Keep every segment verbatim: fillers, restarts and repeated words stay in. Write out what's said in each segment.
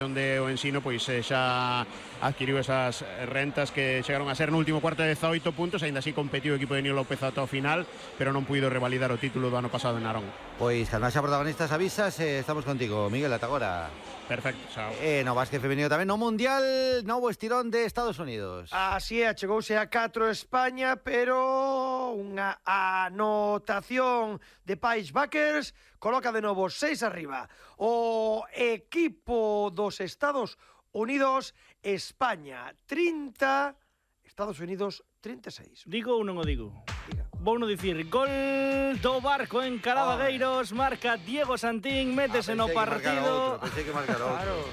onde o Ensino pois xa adquiriu esas rentas que chegaron a ser no último cuarto de dezaoito puntos, aínda así competiu o equipo de Nilo López ata o final, pero non puido revalidar o título do ano pasado en Narón. Pois, cando haxa protagonistas avisas, eh, estamos contigo, Miguel, ata agora. Perfecto, xa. Eh, no básquet femenino tamén, no Mundial, novo estirón de Estados Unidos. Así é, chegouse a catro España, pero unha anotación de Paige Buckers coloca de novo seis arriba. O equipo dos Estados Unidos, España trinta, Estados Unidos trinta e seis. Digo ou non o digo? Diga. Vou non dicir, gol do Barco en Calabagueiros, marca Diego Santín, métese ah, no partido. Outro, pensei que marcara outro. Claro.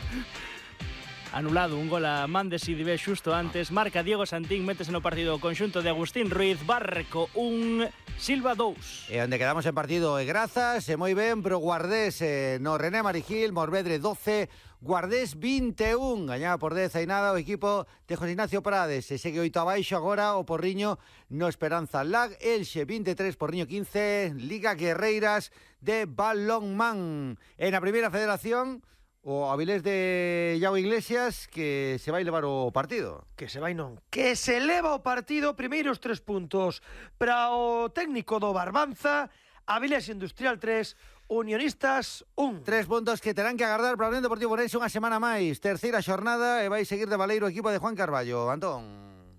Anulado un gol a man de Sidibé xusto antes, marca Diego Santín, métese no partido o conxunto de Agustín Ruiz. Barco un, Silva dous. E onde quedamos en partido e grazas, e moi ben, pero Guardés eh, no René Marigil, Morvedre doce, Guardés vinte e un, gañaba por dez e nada o equipo de José Ignacio Prades, e segue oito abaixo agora o Porriño no Esperanza Lag, Elxe vinte e tres, Porriño quince, Liga Guerreiras de Balonmán. En a primeira federación, o Avilés de Iago Iglesias, que se vai levar o partido. Que se vai non, que se leva o partido, primeiros tres puntos para o técnico do Barbanza, Avilés Industrial tres, Unionistas un. Tres puntos que terán que agardar para o Unión Deportivo Ourense unha semana máis, terceira xornada, e vai seguir de baleiro o equipo de Juan Carballo. Antón.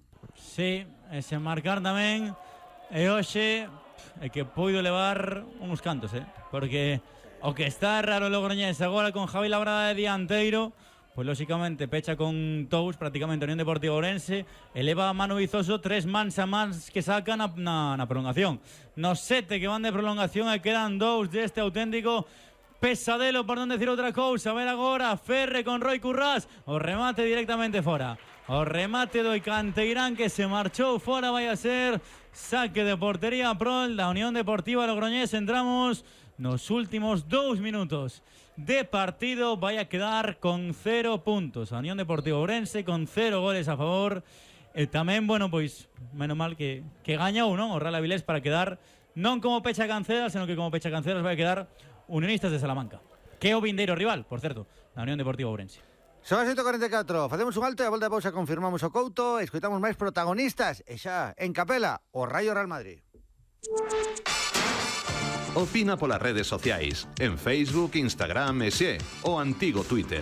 Sí, e se marcar tamén, e hoxe é que poido levar uns cantos, eh? Porque o que está raro o Logroñés agora con Javi Labrada de dianteiro, pois lóxicamente pecha con Tous prácticamente a Unión Deportiva Ourense, eleva a Manu Vizoso tres mans a mans que sacan na, na, na prolongación. Nos sete que van de prolongación e quedan dous deste auténtico pesadelo, por non decir outra cousa. A ver agora, Ferre con Roy Currás, o remate directamente fora. O remate do Canteirán que se marchou fora, vai a ser saque de portería prol da Unión Deportiva Logroñés. Entramos nos últimos dous minutos de partido, vai a quedar con cero puntos a Unión Deportiva Ourense, con cero goles a favor. E tamén, bueno, pois menos mal que, que gañou, non? O Real Avilés para quedar non como Pecha Cancelas, senón que como Pecha Cancelas vai a quedar Unionistas de Salamanca, que é o vindeiro rival, por certo, da Unión Deportiva Ourense. Son as oito e cuarenta e catro, facemos un alto e a volta de pausa confirmamos o Couto, escoitamos máis protagonistas e xa en capela o Rayo Real Madrid. Opina polas redes sociais, en Facebook, Instagram e xe, o antigo Twitter.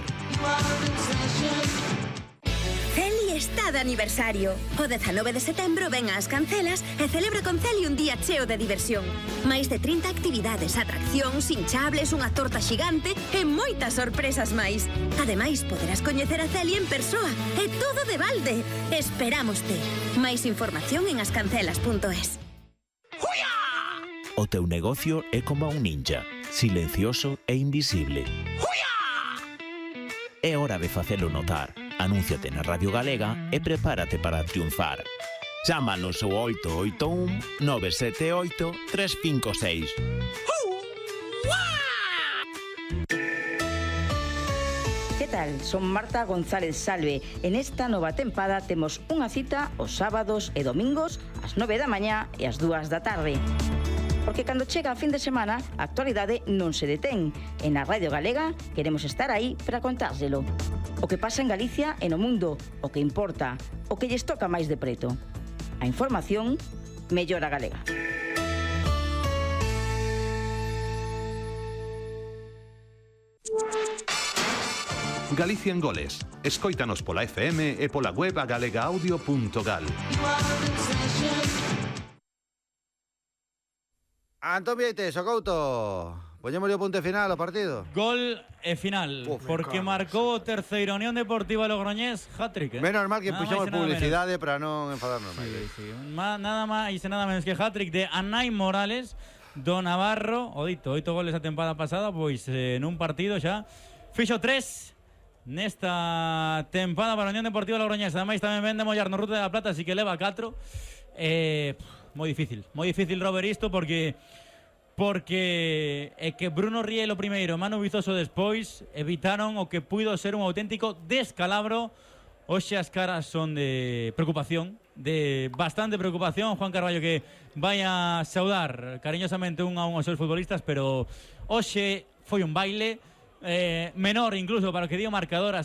Celi está de aniversario. O dezanove de setembro ven ás Cancelas e celebra con Celi un día cheo de diversión. Máis de trinta actividades, atraccións, hinchables, unha torta xigante e moitas sorpresas máis. Ademais, poderás coñecer a Celi en persoa e todo de balde. Esperámoste. Máis información en ascancelas punto es. O teu negocio é como un ninja, silencioso e invisible. É hora de facelo notar. Anúnciate na Radio Galega e prepárate para triunfar. Chámanos ao oito oito un, nove sete oito, tres cinco seis. Que tal? Son Marta González Salve. En esta nova tempada temos unha cita os sábados e domingos ás nove da mañá e ás dúas da tarde. Porque cando chega a fin de semana, a actualidade non se detén. E na Radio Galega queremos estar aí para contárselo. O que pasa en Galicia e no mundo, o que importa, o que lles toca máis de preto. A información, mellora galega. Galicia en goles. Escóitanos pola F M e pola web a galega audio punto gal. Antón Vieites, o Couto. Poñemos o punto final ao partido. Gol e final, Uf, porque marcou o terceiro Unión Deportiva Logroñés, hat-trick, eh? Menos mal que puxamos publicidade para non enfadarnos máis. Sí, sí. Ma, nada máis e nada menos que hat-trick de Anai Morales, do Navarro, o dito, oito goles a tempada pasada, pois eh, nun partido xa fixo tres nesta tempada para a Unión Deportiva Logroñés. Ademais tamén vende mollar no Ruta da Plata, así que leva catro. Eh, moi difícil, moi difícil, Robert, isto porque porque é que Bruno Rielo primeiro, Manu Vizoso despois evitaron o que puido ser un auténtico descalabro. Hoxe as caras son de preocupación, de bastante preocupación. Juan Carballo que vai a saudar cariñosamente un a un aos seus futbolistas, pero hoxe foi un baile eh, menor incluso para o que dio marcador.